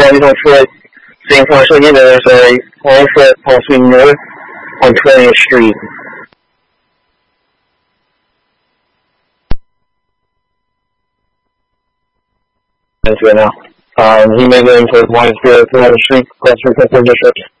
一种车being partially in there's a offset possibly north on 20th Street. Right now. He made it into 1st Street, Western District.